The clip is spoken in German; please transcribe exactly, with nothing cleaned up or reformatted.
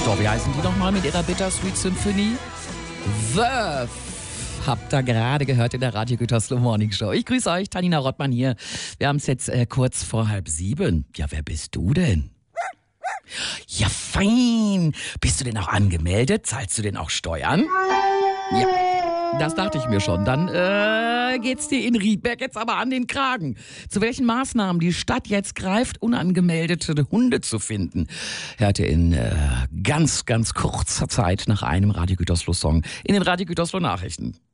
So, wie heißen die nochmal mit ihrer Bittersweet Symphony? Verve. Habt ihr gerade gehört in der Radio Gütersloh Morning Show. Ich grüße euch, Tanina Rottmann hier. Wir haben es jetzt äh, kurz vor halb sieben. Ja, wer bist du denn? Ja, fein. Bist du denn auch angemeldet? Zahlst du denn auch Steuern? Ja, das dachte ich mir schon. Dann äh, geht's dir in Riedberg jetzt aber an den Kragen. Zu welchen Maßnahmen die Stadt jetzt greift, unangemeldete Hunde zu finden, hört ihr in äh, ganz, ganz kurzer Zeit nach einem Radio Gütersloh Song in den Radio Gütersloh Nachrichten.